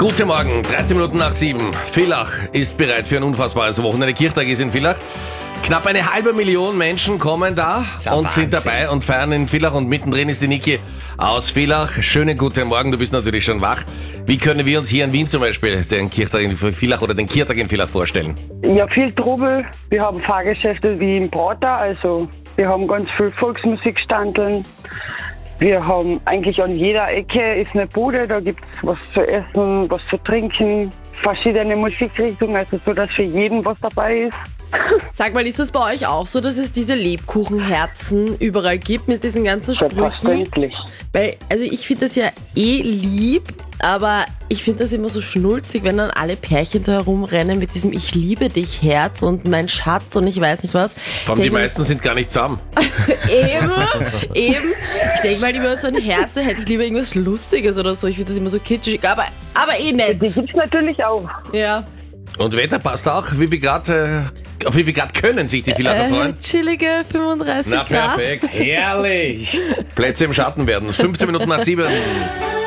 Guten Morgen, 13 Minuten nach 7. Villach ist bereit für ein unfassbares Wochenende. Kirchtag ist in Villach. Knapp 500.000 Menschen kommen da und sind dabei und feiern in Villach. Und mittendrin ist die Niki aus Villach. Schönen guten Morgen, du bist natürlich schon wach. Wie können wir uns hier in Wien zum Beispiel den Kirchtag in Villach oder den Kirchtag in Villach vorstellen? Ja, viel Trubel. Wir haben Fahrgeschäfte wie im Prater, also wir haben ganz viel Volksmusikstandeln. Wir haben eigentlich an jeder Ecke ist eine Bude, da gibt es was zu essen, was zu trinken, verschiedene Musikrichtungen, also so, dass für jeden was dabei ist. Sag mal, ist das bei euch auch so, dass es diese Lebkuchenherzen überall gibt mit diesen ganzen Sprüchen? Selbstverständlich. Weil, also ich finde das ja lieb, aber ich finde das immer so schnulzig, wenn dann alle Pärchen so herumrennen mit diesem Ich liebe dich Herz und mein Schatz und ich weiß nicht was. Vor allem die meisten sind gar nicht zusammen. Eben. Ich denke mal immer so ein Herz, da hätte ich lieber irgendwas Lustiges oder so. Ich finde das immer so kitschig, aber nett. Die gibt es natürlich auch. Ja. Und Wetter passt auch. Auf wie viel Grad können sich die Villacher freuen? Chillige 35 Na Grad. perfekt, herrlich. Plätze im Schatten werden es. 15 Minuten nach 7.